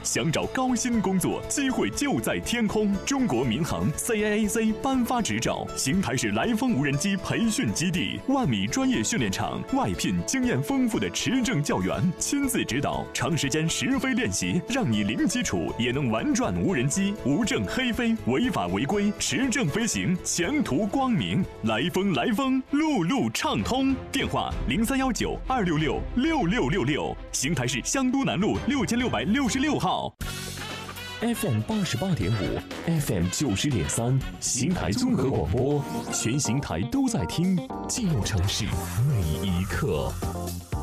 想找高薪工作，机会就在天空。中国民航 CAAC 颁发执照，邢台市来风无人机培训基地，万米专业训练场，外聘经验丰富的持证教员，亲自指导，长时间实飞练习，让你零基础也能玩转无人机，无证黑飞，违法违规，持证飞行，前途光明。来风，路路畅通。电话0319-266-6666，邢台市香都南路6666号。FM 88.5 ，FM 90.3，邢台综合广播，全邢台都在听，记录城市每一刻。